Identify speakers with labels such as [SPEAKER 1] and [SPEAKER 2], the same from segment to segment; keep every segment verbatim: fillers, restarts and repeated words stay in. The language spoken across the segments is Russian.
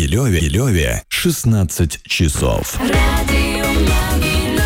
[SPEAKER 1] Могилеве, Могилеве шестнадцать часов.
[SPEAKER 2] Радио Могилев.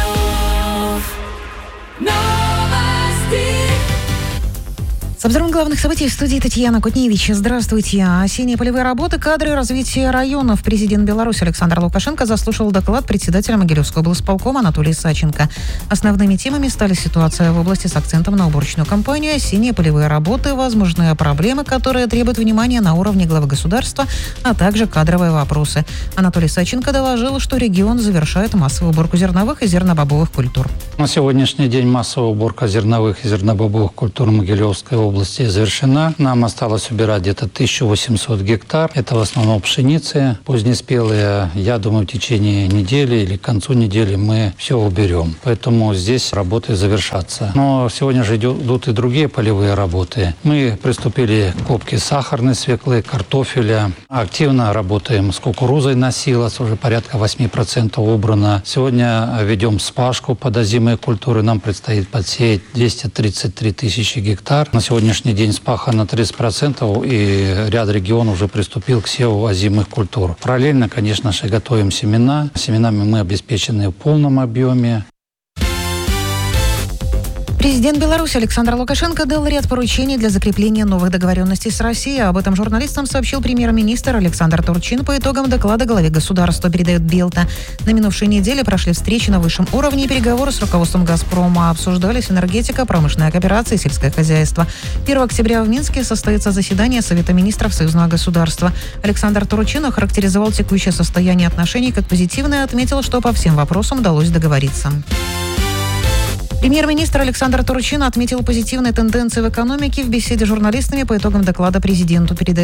[SPEAKER 2] Новости.
[SPEAKER 3] С обзором главных событий в студии Татьяна Кутневич. Здравствуйте. Осенние полевые работы, кадры развития районов. Президент Беларуси Александр Лукашенко заслушал доклад председателя Могилевского облсполкома Анатолия Саченко. Основными темами стали ситуация в области с акцентом на уборочную кампанию, осенние полевые работы, возможные проблемы, которые требуют внимания на уровне главы государства, а также кадровые вопросы. Анатолий Саченко доложил, что регион завершает массовую уборку зерновых и зернобобовых культур.
[SPEAKER 4] На сегодняшний день массовая уборка зерновых и зернобобовых культур Могилевской области завершена. Нам осталось убирать где-то тысяча восемьсот гектар. Это в основном пшеницы позднеспелые. Я думаю, в течение недели или к концу недели мы все уберем. Поэтому здесь работы завершатся. Но сегодня же идут и другие полевые работы. Мы приступили к копке сахарной свеклы, картофеля. Активно работаем с кукурузой на силос. Уже порядка восемь процентов убрано. Сегодня ведем вспашку под озимые культуры. Нам предстоит подсеять двести тридцать три тысячи гектар. На сегодняшний день спахано тридцать процентов, и ряд регионов уже приступил к севу озимых культур. Параллельно, конечно же, готовим семена. Семенами мы обеспечены в полном объеме.
[SPEAKER 3] Президент Беларуси Александр Лукашенко дал ряд поручений для закрепления новых договоренностей с Россией. Об этом журналистам сообщил премьер-министр Александр Турчин по итогам доклада главе государства, передает Белта. На минувшей неделе прошли встречи на высшем уровне и переговоры с руководством «Газпрома». Обсуждались энергетика, промышленная кооперация и сельское хозяйство. первого октября в Минске состоится заседание Совета министров союзного государства. Александр Турчин охарактеризовал текущее состояние отношений как позитивное и отметил, что по всем вопросам удалось договориться. Премьер-министр Александр Турчин отметил позитивные тенденции в экономике в беседе с журналистами по итогам доклада президенту, передает